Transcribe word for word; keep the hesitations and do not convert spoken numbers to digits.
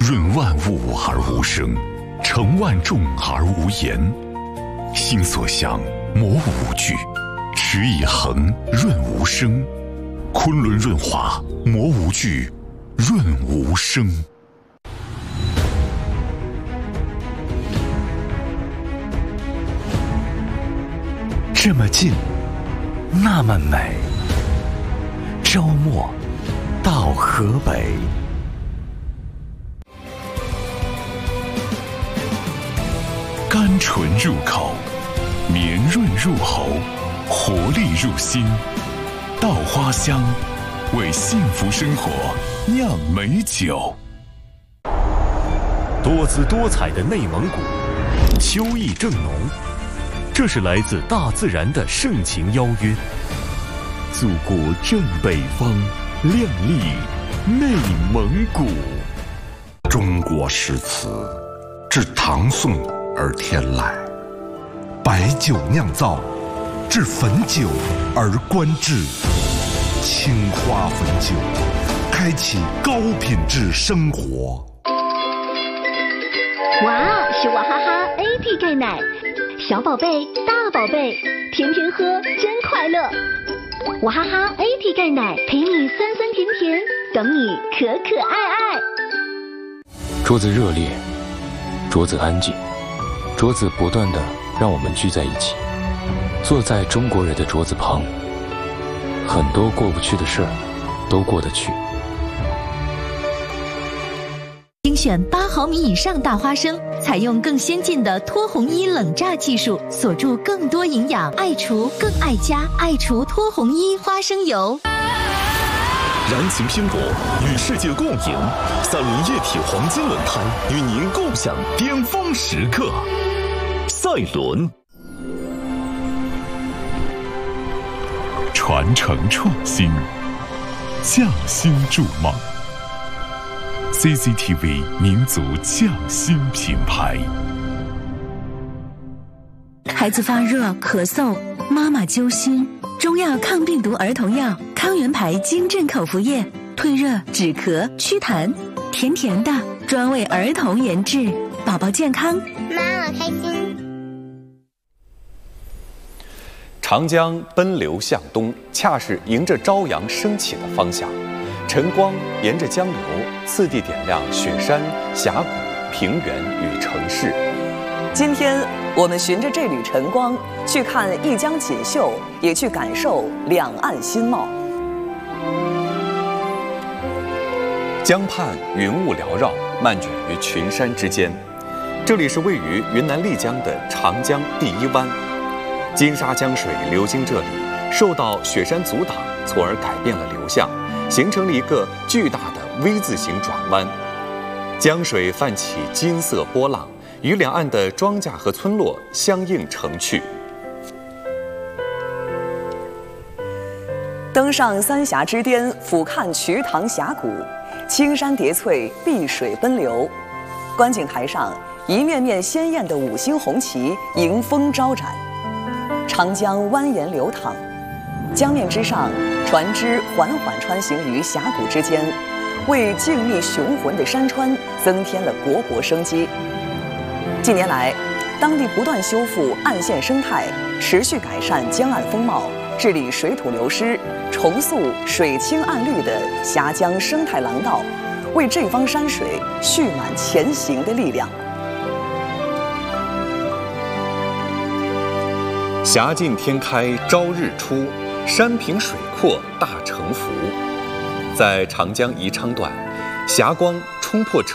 润万物而无声，成万众而无言。心所向，磨无惧，持以恒，润无声。昆仑润滑，磨无惧，润无声。 这么近，那么美。周末到河北。 甘醇入口，绵润入喉，活力入心。稻花香，为幸福生活酿美酒。 多姿多彩的内蒙古，秋意正浓，这是来自大自然的盛情邀约。祖国正北方，亮丽内蒙古。 中国诗词，自唐宋而天来，白酒酿造，至汾酒而观之。青花汾酒，开启高品质生活。 哇，是娃哈哈 A P 钙奶，小宝贝、大宝贝，天天喝真快乐。娃哈哈 A P 钙奶陪你酸酸甜甜，等你可可爱爱。 桌子热烈，桌子安静，桌子不断的让我们聚在一起，坐在中国人的桌子旁，很多过不去的事儿都过得去。 精选八毫米以上大花生，采用更先进的脱红衣冷榨技术，锁住更多营养，爱除更爱家，爱除脱红衣花生油。 燃情拼搏，与世界共赢。三菱液体黄金轮胎与您共享巅峰时刻。赛轮。 传承创新，匠心筑梦。C C T V 民族匠心品牌。 孩子发热、咳嗽，妈妈揪心。中药抗病毒儿童药康元牌金镇口服液，退热、止咳、祛痰，甜甜的，专为儿童研制，宝宝健康， 妈妈开心。 长江奔流向东，恰是迎着朝阳升起的方向。晨光沿着江流，次第点亮雪山、峡谷、平原与城市。 今天我们循着这缕晨光，去看一江锦绣，也去感受两岸新貌。 江畔云雾缭绕，漫卷于群山之间。这里是位于云南丽江的长江第一湾。金沙江水流经这里，受到雪山阻挡，从而改变了流向，形成了一个巨大的 V 字形转弯。江水泛起金色波浪，与两岸的庄稼和村落相映成趣。 登上三峡之巅，俯瞰瞿塘峡谷，青山叠翠，碧水奔流。观景台上，一面面鲜艳的五星红旗迎风招展。长江蜿蜒流淌，江面之上，船只缓缓穿行于峡谷之间，为静谧雄浑的山川增添了勃勃生机。近年来，当地不断修复岸线生态，持续改善江岸风貌，治理水土流失，重塑水清岸绿的峡江生态廊道，为这方山水蓄满前行的力量。 峡尽天开朝日出，山平水阔大成福。在长江宜昌段，霞光冲破